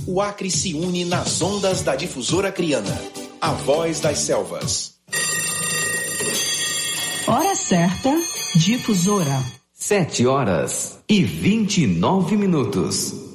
o Acre se une nas ondas da Difusora Acreana, a voz das selvas. Hora certa, Difusora. 7h29.